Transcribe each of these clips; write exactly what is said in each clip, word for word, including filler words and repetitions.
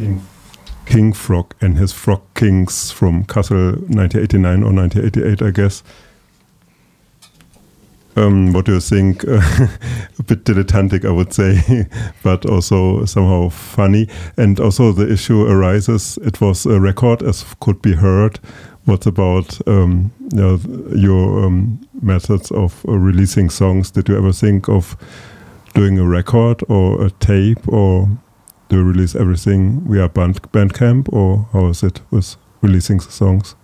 King, King Frog and his Frog Kings from Kassel, nineteen eighty-nine or nineteen eighty-eight, I guess. Um, what do you think? Uh, a bit dilettantic, I would say, but also somehow funny. And also the issue arises, it was a record, as could be heard. What about um, you know, your um, methods of uh, releasing songs? Did you ever think of doing a record or a tape, or do you release everything via band Bandcamp, or how is it with releasing the songs?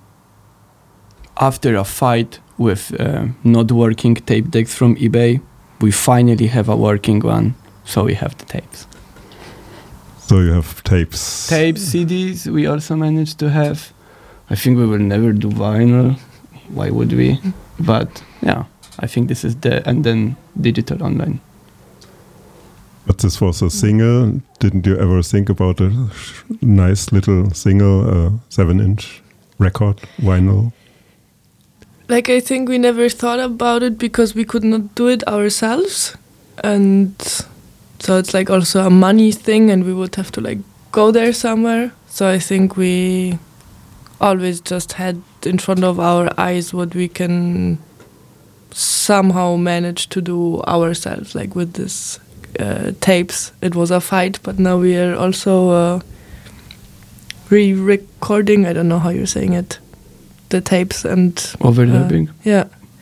After a fight with uh, not working tape decks from eBay, we finally have a working one, so we have the tapes. So you have tapes. Tapes, C Ds, we also managed to have. I think we will never do vinyl. Why would we? But yeah, I think this is the, and then digital online. But this was a single. Didn't you ever think about a sh- nice little single, uh, seven-inch record, vinyl? Like, I think we never thought about it because we could not do it ourselves. And so it's like also a money thing, and we would have to like go there somewhere. So I think we always just had in front of our eyes what we can somehow manage to do ourselves, like with this uh, tapes. It was a fight, but now we are also uh, re-recording, I don't know how you're saying it, the tapes and overlapping. Uh, yeah.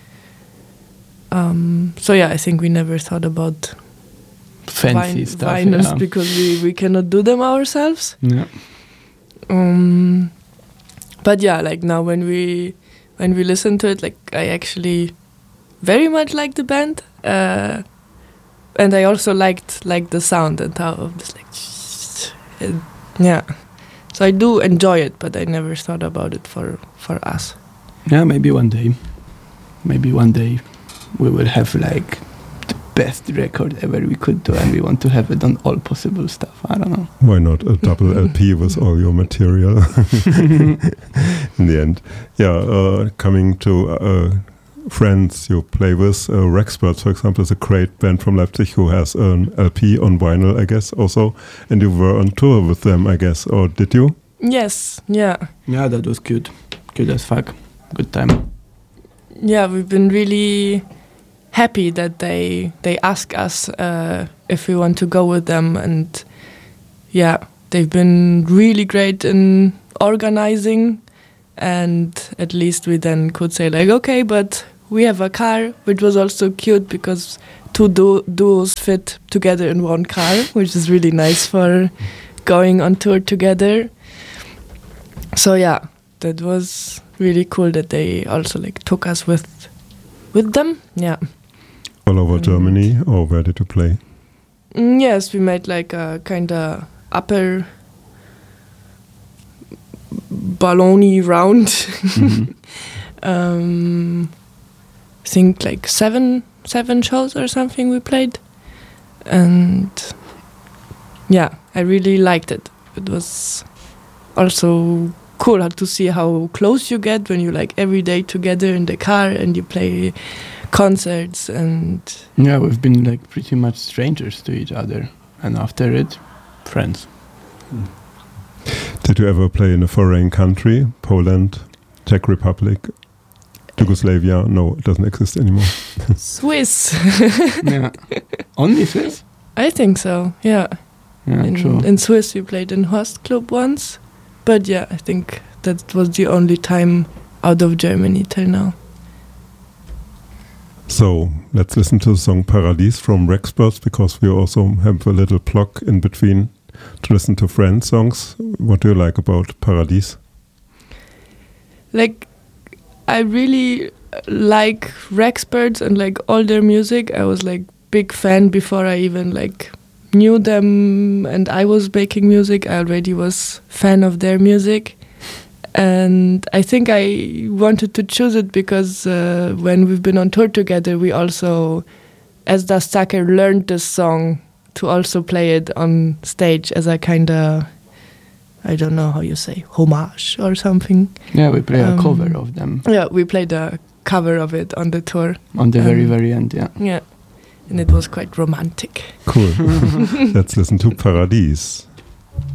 Um, so yeah, I think we never thought about fancy vin- stuff, vinyls yeah. because we, we cannot do them ourselves. Yeah. Um, but yeah, like now when we when we listen to it, like I actually very much like the band, uh, and I also liked like the sound and how of this like uh, yeah. So I do enjoy it, but I never thought about it for for us. Yeah, maybe one day, maybe one day we will have like the best record ever we could do, and we want to have it on all possible stuff. I don't know. Why not a double L P with all your material in the end? Yeah, uh, coming to uh, friends you play with, uh, Rexperts, for example, is a great band from Leipzig who has an L P on vinyl, I guess, also. And you were on tour with them, I guess, or did you? Yes, yeah. Yeah, that was cute. Cute as fuck. Good time. Yeah, we've been really happy that they they ask us uh, if we want to go with them, and yeah, they've been really great in organizing, and at least we then could say like, okay, but we have a car, which was also cute because two du- duos fit together in one car, which is really nice for going on tour together. So yeah, that was really cool that they also like took us with with them. Yeah. All over Germany, or where did you play? Mm, yes, we made like a kind of upper baloney round. Mm-hmm. um, I think like seven seven shows or something we played, and yeah, I really liked it. It was also cool to see how close you get when you like every day together in the car and you play concerts. And yeah, we've been like pretty much strangers to each other, and after it, friends. Mm. Did you ever play in a foreign country? Poland, Czech Republic, Yugoslavia? No, it doesn't exist anymore. Swiss. Yeah. Only Swiss? I think so, yeah. Yeah, in, true. In Swiss we played in Horst Club once, but yeah, I think that was the only time out of Germany till now. So let's listen to the song Paradies from Rexperts, because we also have a little block in between to listen to Friends songs. What do you like about Paradies? Like, I really like Rexperts and like all their music. I was like big fan before I even like knew them and I was making music. I already was fan of their music. And I think I wanted to choose it because uh, when we've been on tour together, we also, as Das Sacker, learned this song to also play it on stage as a kind of, I don't know how you say, homage or something. Yeah, we play um, a cover of them. Yeah, we played a cover of it on the tour. On the um, very, very end, yeah. Yeah, and it was quite romantic. Cool. Let's listen to Paradies.